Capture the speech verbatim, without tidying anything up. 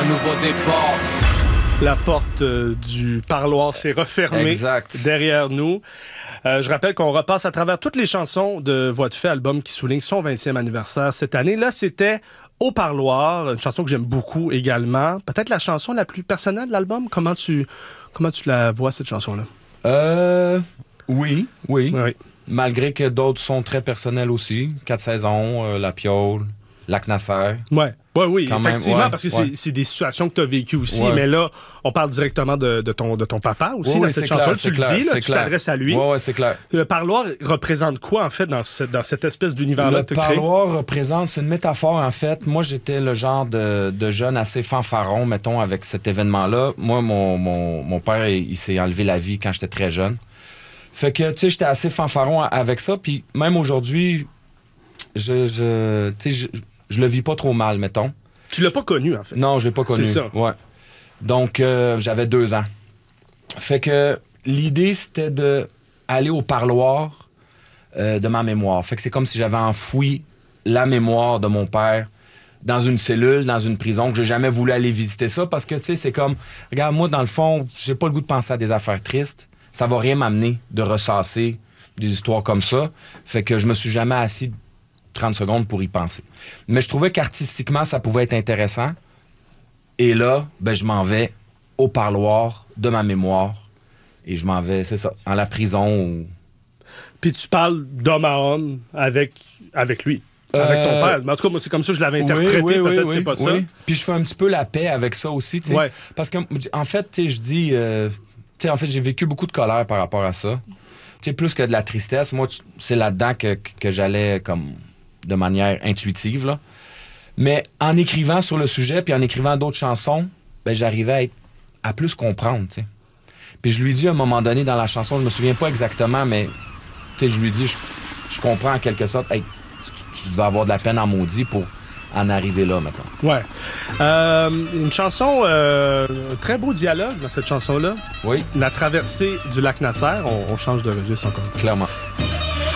nouveau départ. La porte euh, du parloir s'est refermée exact. derrière nous. Euh, je rappelle qu'on repasse à travers toutes les chansons de Voix de fait, album qui souligne son vingtième anniversaire cette année. Là, c'était Au parloir, une chanson que j'aime beaucoup également. Peut-être la chanson la plus personnelle de l'album. Comment tu, comment tu la vois, cette chanson-là? Euh, oui, oui. Oui. Malgré que d'autres sont très personnels aussi. Quatre saisons, euh, La Piole, Lac Nasser. Ouais. Ouais, oui, Quand effectivement, même, ouais, parce que ouais. c'est, c'est des situations que tu as vécues aussi, Ouais. mais là, on parle directement de, de, ton, de ton papa aussi, Ouais, dans ouais, cette c'est chanson. clair, Tu c'est le clair, dis, là, c'est tu clair. t'adresses à lui. Ouais, ouais, c'est clair. Le parloir représente quoi, en fait, dans, ce, dans cette espèce d'univers-là Le que tu as créé? parloir représente, c'est une métaphore, en fait. Moi, j'étais le genre de, de jeune assez fanfaron, mettons, avec cet événement-là. Moi, mon, mon, mon père, il, il s'est enlevé la vie quand j'étais très jeune. Fait que, tu sais, j'étais assez fanfaron avec ça. Puis même aujourd'hui, je, je, tu sais, je, je le vis pas trop mal, mettons. Tu l'as pas connu, en fait. Non, je l'ai pas connu. C'est ça. Ouais. Donc, euh, j'avais deux ans. Fait que l'idée, c'était de aller au parloir euh, de ma mémoire. Fait que c'est comme si j'avais enfoui la mémoire de mon père dans une cellule, dans une prison, que j'ai jamais voulu aller visiter ça parce que, tu sais, c'est comme... Regarde, moi, dans le fond, j'ai pas le goût de penser à des affaires tristes. Ça va rien m'amener de ressasser des histoires comme ça. Fait que je me suis jamais assis trente secondes pour y penser. Mais je trouvais qu'artistiquement, ça pouvait être intéressant. Et là, ben, je m'en vais au parloir de ma mémoire. Et je m'en vais, c'est ça, en la prison. Ou... Puis tu parles d'homme à homme avec, avec lui, avec ton Euh, père. Mais en tout cas, moi, c'est comme ça que je l'avais interprété. Oui, oui, Peut-être oui, c'est pas oui. ça. Puis je fais un petit peu la paix avec ça aussi, tu sais. Ouais. Parce que, en fait, tu sais, je dis... euh, tu sais, en fait, j'ai vécu beaucoup de colère par rapport à ça. Tu sais, plus que de la tristesse, moi, tu- c'est là-dedans que, que, que j'allais comme de manière intuitive, là. Mais en écrivant sur le sujet, puis en écrivant d'autres chansons, ben, j'arrivais à, être, à plus comprendre, tu sais. Puis je lui dis à un moment donné dans la chanson, je me souviens pas exactement, mais tu sais, je lui dis, je, je comprends en quelque sorte, hey, tu, tu devais avoir de la peine en maudit pour en arriver là, mettons. Ouais. Euh, une chanson, euh, un très beau dialogue dans cette chanson-là. Oui, La traversée du lac Nasser. On, on change de registre encore. clairement.